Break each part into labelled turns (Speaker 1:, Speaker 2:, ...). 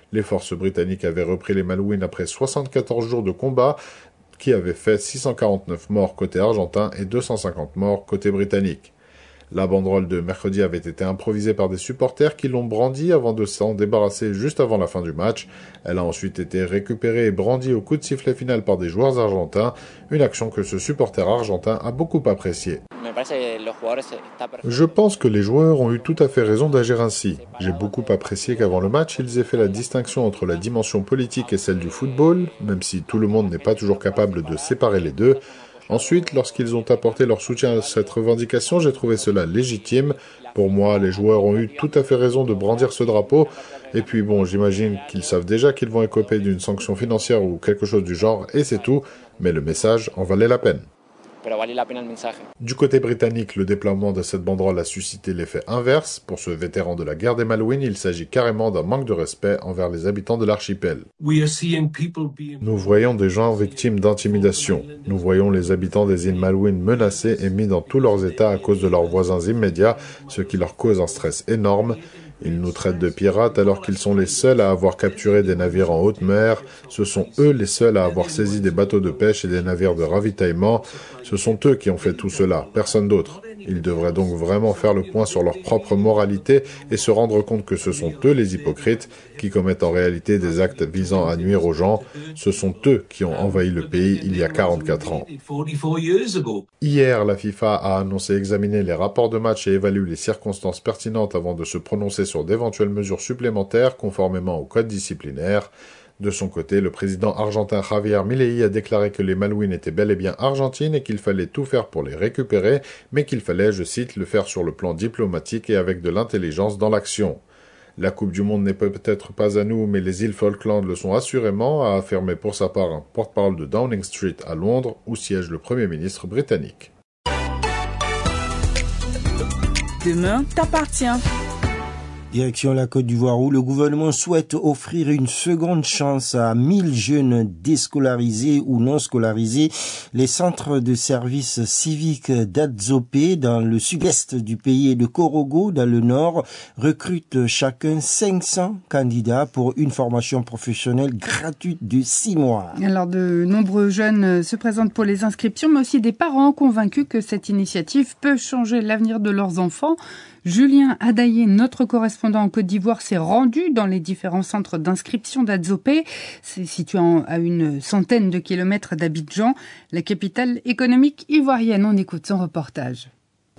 Speaker 1: Les forces britanniques avaient repris les Malouines après 74 jours de combat, qui avaient fait 649 morts côté argentin et 250 morts côté britannique. La banderole de mercredi avait été improvisée par des supporters qui l'ont brandie avant de s'en débarrasser juste avant la fin du match. Elle a ensuite été récupérée et brandie au coup de sifflet final par des joueurs argentins, une action que ce supporter argentin a beaucoup appréciée. Je pense que les joueurs ont eu tout à fait raison d'agir ainsi. J'ai beaucoup apprécié qu'avant le match, ils aient fait la distinction entre la dimension politique et celle du football, même si tout le monde n'est pas toujours capable de séparer les deux. Ensuite, lorsqu'ils ont apporté leur soutien à cette revendication, j'ai trouvé cela légitime. Pour moi, les joueurs ont eu tout à fait raison de brandir ce drapeau. Et puis bon, j'imagine qu'ils savent déjà qu'ils vont écoper d'une sanction financière ou quelque chose du genre, et c'est tout. Mais le message en valait la peine. Du côté britannique, le déploiement de cette banderole a suscité l'effet inverse. Pour ce vétéran de la guerre des Malouines, il s'agit carrément d'un manque de respect envers les habitants de l'archipel. Nous voyons des gens victimes d'intimidation. Nous voyons les habitants des îles Malouines menacés et mis dans tous leurs états à cause de leurs voisins immédiats, ce qui leur cause un stress énorme. Ils nous traitent de pirates alors qu'ils sont les seuls à avoir capturé des navires en haute mer. Ce sont eux les seuls à avoir saisi des bateaux de pêche et des navires de ravitaillement. Ce sont eux qui ont fait tout cela, personne d'autre. Ils devraient donc vraiment faire le point sur leur propre moralité et se rendre compte que ce sont eux les hypocrites qui commettent en réalité des actes visant à nuire aux gens. Ce sont eux qui ont envahi le pays il y a 44 ans. Hier, la FIFA a annoncé examiner les rapports de match et évaluer les circonstances pertinentes avant de se prononcer sur d'éventuelles mesures supplémentaires conformément au code disciplinaire. De son côté, le président argentin Javier Milei a déclaré que les Malouines étaient bel et bien argentines et qu'il fallait tout faire pour les récupérer, mais qu'il fallait, je cite, le faire sur le plan diplomatique et avec de l'intelligence dans l'action. La Coupe du Monde n'est peut-être pas à nous, mais les îles Falkland le sont assurément, a affirmé pour sa part un porte-parole de Downing Street à Londres, où siège le Premier ministre britannique.
Speaker 2: Demain t'appartient.
Speaker 3: Direction la Côte d'Ivoire où le gouvernement souhaite offrir une seconde chance à 1000 jeunes déscolarisés ou non scolarisés. Les centres de services civiques d'Adzopé dans le sud-est du pays et de Korogo dans le nord recrutent chacun 500 candidats pour une formation professionnelle gratuite de 6 mois.
Speaker 4: Alors de nombreux jeunes se présentent pour les inscriptions, mais aussi des parents convaincus que cette initiative peut changer l'avenir de leurs enfants. Julien Adaillé, notre correspondant en Côte d'Ivoire, s'est rendu dans les différents centres d'inscription d'Adzopé. C'est situé à une centaine de kilomètres d'Abidjan, la capitale économique ivoirienne. On écoute son reportage.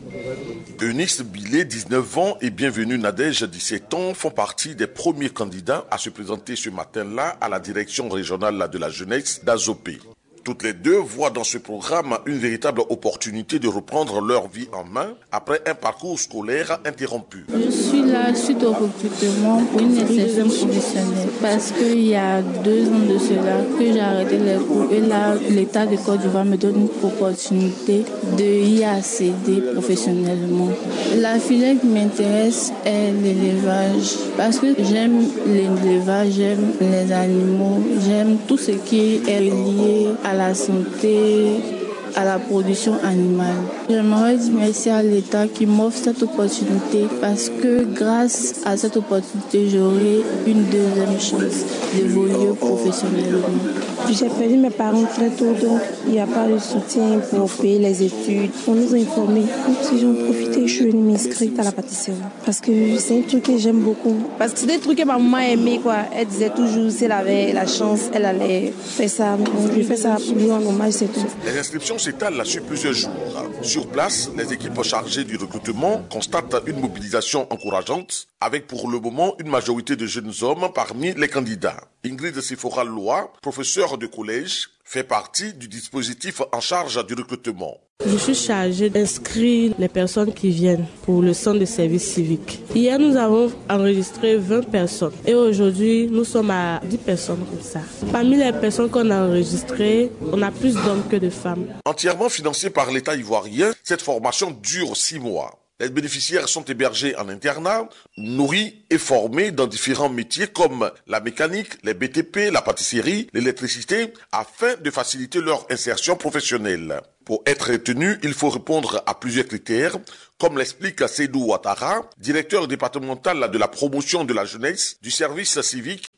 Speaker 5: Eunice Billet, 19 ans, et Bienvenue Nadège, 17 ans, font partie des premiers candidats à se présenter ce matin-là à la direction régionale de la jeunesse d'Adzopé. Toutes les deux voient dans ce programme une véritable opportunité de reprendre leur vie en main après un parcours scolaire interrompu.
Speaker 6: Je suis là suite au recrutement pour une insertion professionnelle parce qu'il y a 2 ans de cela que j'ai arrêté les cours et là l'État de Côte d'Ivoire me donne une opportunité de y accéder professionnellement. La filière qui m'intéresse est l'élevage parce que j'aime l'élevage, j'aime les animaux, j'aime tout ce qui est lié à la santé, à la production animale. J'aimerais dire merci à l'État qui m'offre cette opportunité parce que grâce à cette opportunité, j'aurai une deuxième chance d'évoluer professionnellement.
Speaker 7: J'ai perdu mes parents très tôt, donc il n'y a pas de soutien pour payer les études. On nous a informés. Si j'en profite, je suis venue m'inscrire à la pâtisserie parce que c'est un truc que j'aime beaucoup. Parce que c'est des trucs que ma maman aimait, quoi. Elle disait toujours, si elle avait la chance, elle allait faire ça. Donc je fais ça pour lui en hommage, c'est tout.
Speaker 5: Les inscriptions s'étalent sur plusieurs jours. Sur place, les équipes chargées du recrutement constatent une mobilisation encourageante, avec pour le moment une majorité de jeunes hommes parmi les candidats. Ingrid Sifora-Loa, professeure de collège, fait partie du dispositif en charge du recrutement.
Speaker 8: Je suis chargée d'inscrire les personnes qui viennent pour le centre de service civique. Hier, nous avons enregistré 20 personnes et aujourd'hui, nous sommes à 10 personnes comme ça. Parmi les personnes qu'on a enregistrées, on a plus d'hommes que de femmes.
Speaker 5: Entièrement financée par l'État ivoirien, cette formation dure 6 mois. Les bénéficiaires sont hébergés en internat, nourris et formés dans différents métiers comme la mécanique, les BTP, la pâtisserie, l'électricité, afin de faciliter leur insertion professionnelle. Pour être retenu, il faut répondre à plusieurs critères, comme l'explique Seydou Ouattara, directeur départemental de la promotion de la jeunesse, du service civique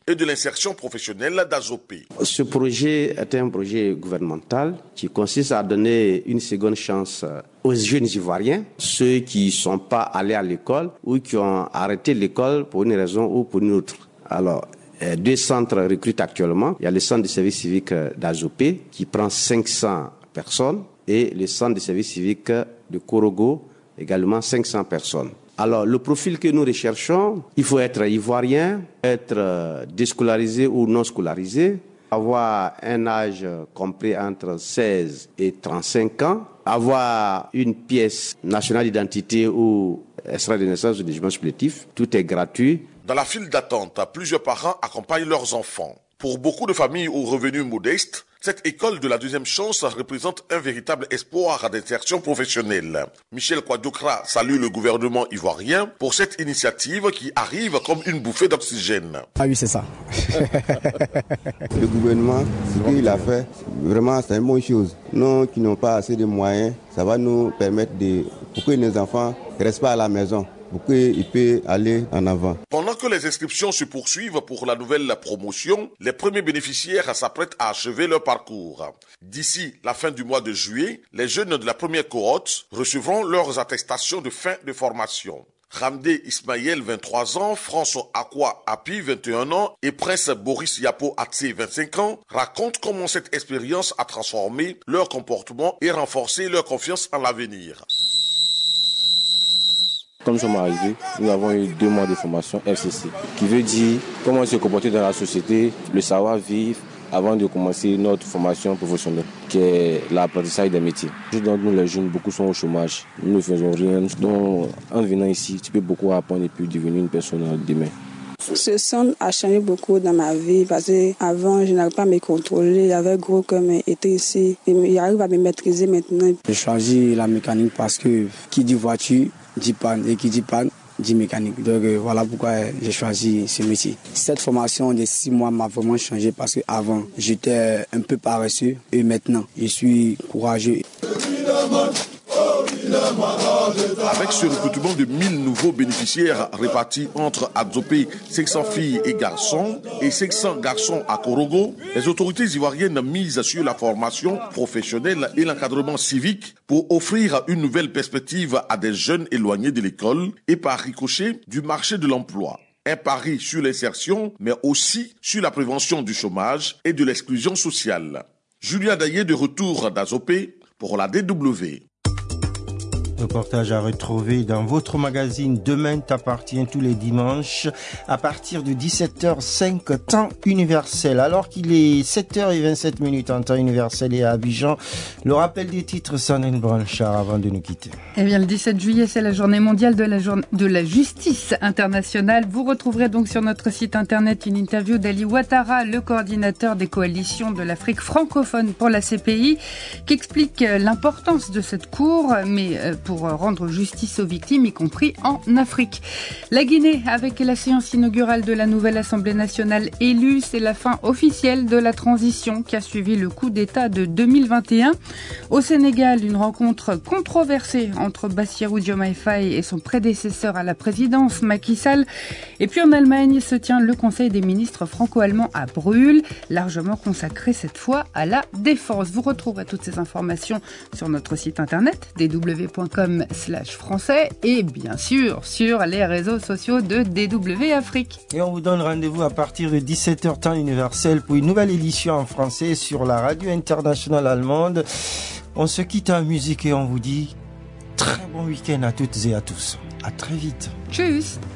Speaker 5: et de l'insertion professionnelle d'Azopé.
Speaker 9: Ce projet est un projet gouvernemental qui consiste à donner une seconde chance aux jeunes Ivoiriens, ceux qui ne sont pas allés à l'école ou qui ont arrêté l'école pour une raison ou pour une autre. Alors, 2 centres recrutent actuellement. Il y a le centre de service civique d'Azopé qui prend 500 personnes et le centre de service civique de Korogo également 500 personnes. Alors, le profil que nous recherchons, il faut être ivoirien, être déscolarisé ou non scolarisé, avoir un âge compris entre 16 et 35 ans, avoir une pièce nationale d'identité ou extrait de naissance ou de jugement supplétif. Tout est gratuit.
Speaker 5: Dans la file d'attente, plusieurs parents accompagnent leurs enfants. Pour beaucoup de familles aux revenus modestes, cette école de la deuxième chance représente un véritable espoir d'insertion professionnelle. Michel Kouadiokra salue le gouvernement ivoirien pour cette initiative qui arrive comme une bouffée d'oxygène.
Speaker 10: Ah oui, c'est ça.
Speaker 11: Le gouvernement, ce qu'il a fait, vraiment c'est une bonne chose. Nous qui n'avons pas assez de moyens, ça va nous permettre pour que nos enfants ne restent pas à la maison, pour qu'ils puissent aller en avant.
Speaker 5: Pendant que les inscriptions se poursuivent pour la nouvelle promotion, les premiers bénéficiaires s'apprêtent à achever leur parcours. D'ici la fin du mois de juillet, les jeunes de la première cohorte recevront leurs attestations de fin de formation. Ramdé Ismaël, 23 ans, François Akwa Api, 21 ans, et Prince Boris Yapo Atsé, 25 ans, racontent comment cette expérience a transformé leur comportement et renforcé leur confiance en l'avenir.
Speaker 12: Comme nous sommes arrivés, nous avons eu 2 mois de formation FCC, qui veut dire comment se comporter dans la société, le savoir-vivre, avant de commencer notre formation professionnelle, qui est l'apprentissage des métiers. Donc nous les jeunes, beaucoup sont au chômage, nous ne faisons rien. Donc en venant ici, tu peux beaucoup apprendre et puis devenir une personne demain.
Speaker 13: Ce centre a changé beaucoup dans ma vie parce qu'avant, je n'arrivais pas à me contrôler. J'avais gros comme été ici. Et j'arrive à me maîtriser maintenant.
Speaker 10: J'ai choisi la mécanique parce que qui dit voiture, dit panne. Et qui dit panne, dit mécanique. Donc voilà pourquoi j'ai choisi ce métier. Cette formation de 6 mois m'a vraiment changé parce qu'avant, j'étais un peu paresseux. Et maintenant, je suis courageux.
Speaker 5: Avec ce recrutement de 1000 nouveaux bénéficiaires répartis entre Azopé, 500 filles et garçons et 500 garçons à Korogo, les autorités ivoiriennes misent sur la formation professionnelle et l'encadrement civique pour offrir une nouvelle perspective à des jeunes éloignés de l'école et par ricochet du marché de l'emploi. Un pari sur l'insertion, mais aussi sur la prévention du chômage et de l'exclusion sociale. Julien Daillé de retour d'Azopé pour la DW.
Speaker 3: Reportage à retrouver dans votre magazine Demain t'appartient tous les dimanches à partir de 17h05 temps universel. Alors qu'il est 7h27 en temps universel et à Abidjan, le rappel des titres Sandrine Branchard avant de nous quitter.
Speaker 4: Eh bien, le 17 juillet, c'est la journée mondiale de la justice internationale. Vous retrouverez donc sur notre site internet une interview d'Ali Ouattara, le coordinateur des coalitions de l'Afrique francophone pour la CPI, qui explique l'importance de cette cour, mais pour rendre justice aux victimes, y compris en Afrique. La Guinée, avec la séance inaugurale de la nouvelle Assemblée nationale élue, c'est la fin officielle de la transition qui a suivi le coup d'État de 2021. Au Sénégal, une rencontre controversée entre Bassirou Diomaye Faye et son prédécesseur à la présidence, Macky Sall. Et puis en Allemagne se tient le Conseil des ministres franco-allemands à Brühl, largement consacré cette fois à la défense. Vous retrouverez toutes ces informations sur notre site internet dw.com/français et bien sûr sur les réseaux sociaux de DW Afrique.
Speaker 3: Et on vous donne rendez-vous à partir de 17h temps universel pour une nouvelle édition en français sur la radio internationale allemande. On se quitte en musique et on vous dit très bon week-end à toutes et à tous. À très vite.
Speaker 4: Tchuss.